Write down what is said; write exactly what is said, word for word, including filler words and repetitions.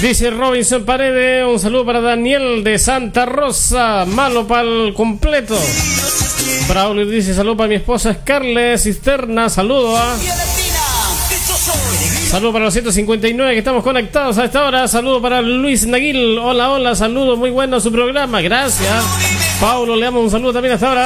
Dice Robinson Paredes, un saludo para Daniel de Santa Rosa, malo para el completo. Braulio dice, saludo para mi esposa Scarlett Cisterna, saludo a... Saludo para los ciento cincuenta y nueve que estamos conectados a esta hora. Saludo para Luis Naguil, hola, hola, saludo, muy bueno su programa, gracias. Paulo, le damos un saludo también hasta ahora.